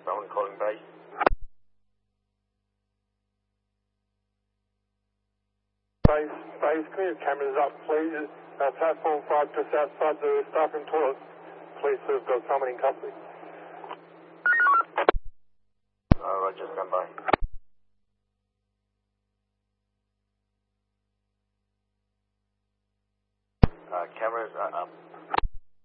Someone calling base. Base, clean your cameras up, please. Platform 5 just outside the staffroom toilet. Police have got someone in custody. Roger, stand by.